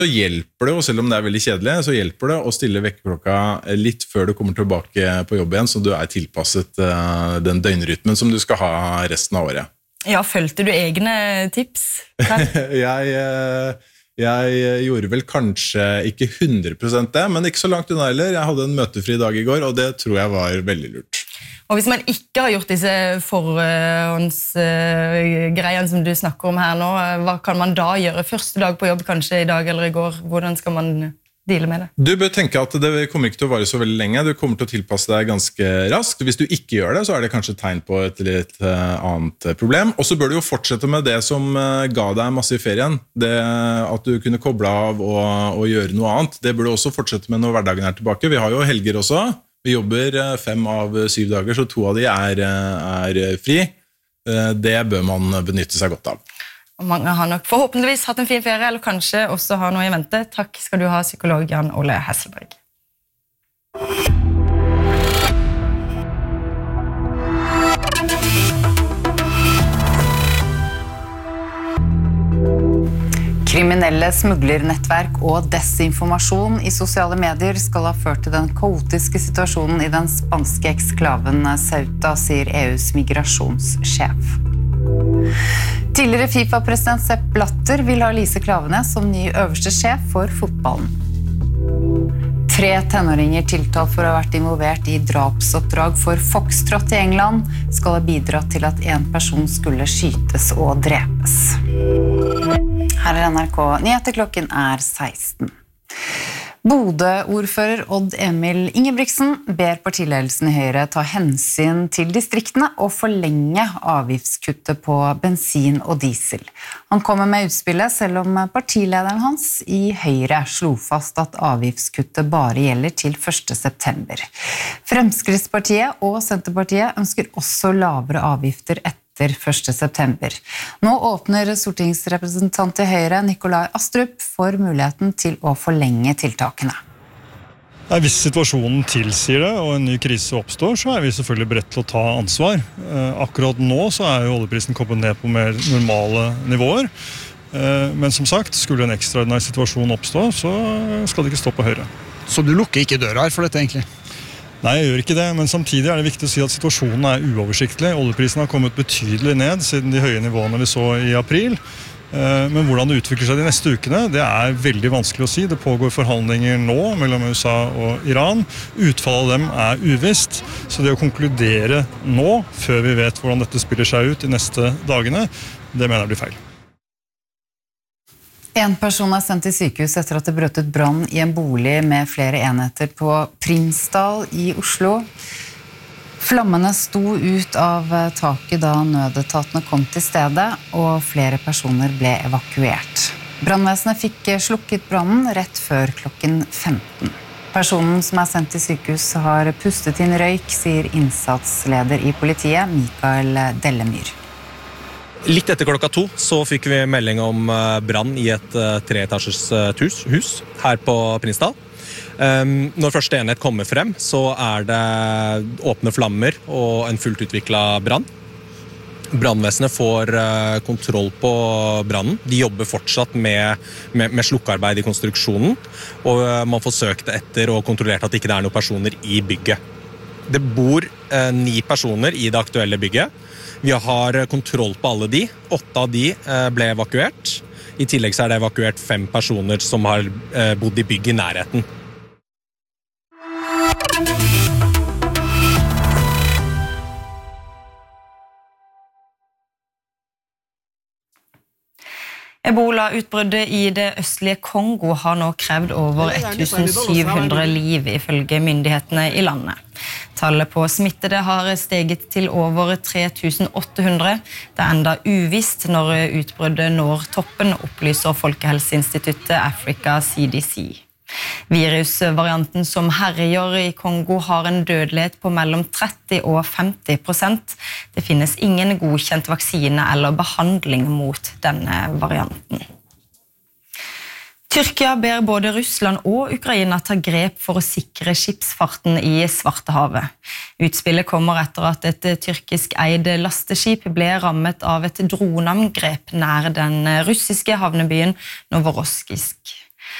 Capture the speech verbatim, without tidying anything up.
Så hjelper det, og selv om det er veldig kjedelig, så hjelper det å stille vekkerklokka litt før du kommer tilbake på jobb igjen, så du er tilpasset den døgnrytmen som du skal ha resten av året. Ja, følte du egne tips? jeg, jeg gjorde vel kanskje ikke hundre prosent det, men ikke så langt unna heller. Jeg hadde en møtefri dag i går, og det tror jeg var veldig lurt. Og hvis man ikke har gjort disse forhåndsgreiene som du snakker om her nå, hva kan man da gjøre? Første dag på jobb, kanskje i dag eller i går? Hvordan skal man deale med det? Du bør tenke at det kommer ikke til å vare så veldig lenge. Du kommer til å tilpasse deg ganske raskt. Hvis du ikke gjør det, så er det kanskje tegn på et litt annet problem. Og så bør du jo fortsette med det som ga deg masse i ferien. Det at du kunne koble av og, og gjøre noe annet. Det bør du også fortsette med når hverdagen er tilbake. Vi har jo helger også. Vi jobber fem av syv dager, så to av de er, er fri. Det bør man benytte seg godt av. Og mange har nok forhåpentligvis hatt en fin ferie, eller kanskje også har noe i vente. Takk skal du ha, psykolog Jan Ole Hesselberg. Kriminelle smuglernettverk og desinformasjon i sosiale medier skal ha ført til den kaotiske situasjonen i den spanske eksklaven Ceuta, sier E U's migrasjonssjef. Tidligere FIFA-president Sepp Blatter vil ha Lise Klaveness som ny øverste sjef for fotballen. Tre tenåringer tiltalt for å ha vært involvert i drapsoppdrag for Foxtrot i England skal ha bidratt til at en person skulle skytes og drepes. Her er N R K. Nyheter klokken er seksten. Bodø-ordfører Odd Emil Ingebrigtsen ber partiledelsen i Høyre ta hensyn til distriktene og forlenge avgiftskuttet på bensin og diesel. Han kommer med utspillet selv om partilederen hans i Høyre slo fast at avgiftskuttet bare gjelder til første september. Fremskrittspartiet og Senterpartiet ønsker også lavere avgifter etter første september. Nå åpner stortingsrepresentant i Høyre Nikolai Astrup for muligheten til å forlenge tiltakene. Hvis situasjonen tilsier det, og en ny krise oppstår, så er vi selvfølgelig beredt til å ta ansvar. Akkurat nå så er jo oljeprisen kommet ned på mer normale nivåer. Men som sagt, skulle en ekstraordinær situasjon oppstå, så skal det ikke stå på Høyre. Så du lukker ikke døra her for dette egentlig? Nei, jeg gjør ikke det, men samtidig er det viktig å si at situasjonen er uoversiktlig. Oljeprisen har kommet betydelig ned siden de høye nivåene vi så i april. Men hvordan det utvikler seg de neste ukene, det er veldig vanskelig å si. Det pågår forhandlinger nå mellom U S A og Iran. Utfallet av dem er uvisst, så det å konkludere nå, før vi vet hvordan dette spiller seg ut de neste dagene, det mener jeg blir feil. En person er sendt til sykehus etter at det brøt ut brann i en bolig med flere enheter på Prinsdal i Oslo. Flammene sto ut av taket da nødetatene kom til stedet, og flere personer ble evakuert. Brannvesenet fikk slukket brannen rett før klokken femten. Personen som er sendt til sykehus har pustet inn røyk, sier innsatsleder i politiet, Mikael Dellemyr. Litt etter klokka to så fikk vi melding om brann i et treetasjes hus, hus her på Prinsdal. Når første enhet kommer frem, så er det åpne flammer og en fullt utviklet brann. Brannvesenet får kontroll på brannen. De jobber fortsatt med, med, med slukkearbeid i konstruksjonen, og man får søkt etter og kontrollert at det ikke er noen personer i bygget. Det bor eh, ni personer i det aktuelle bygget. Vi har kontroll på alle de. Åtte av de eh, ble evakuert. I tillegg så er det evakuert fem personer som har eh, bodd i bygget i nærheten. Ebola-utbruddet i det østlige Kongo har nå krevd over tusen syv hundre liv ifølge myndighetene i landet. Tallet på smittede har steget til over tre tusen åtte hundre. Det er enda uvisst når utbruddet når toppen, opplyser Folkehelseinstituttet Africa C D C. Virusvarianten som herjer i Kongo har en dødelighet på mellom tretti og femti prosent. Det finnes ingen godkjent vaksine eller behandling mot denne varianten. Tyrkia ber både Russland og Ukraina ta grep for å sikre skipsfarten i Svartehavet. Utspillet kommer etter at et tyrkisk eid lasteskip ble rammet av et droneangrep nær den russiske havnebyen Novorossijsk.